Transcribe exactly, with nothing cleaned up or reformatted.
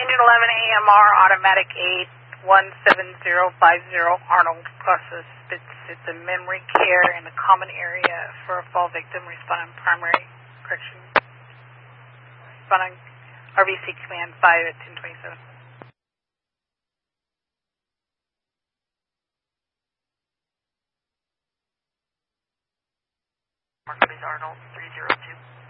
Unit eleven A M R, automatic aid, one seven zero five zero, Arnold crosses. It's, it's a memory care in the common area for a fall victim, responding primary correction. Responding R B C command five at ten twenty-seven. Mark Arnold, three zero two.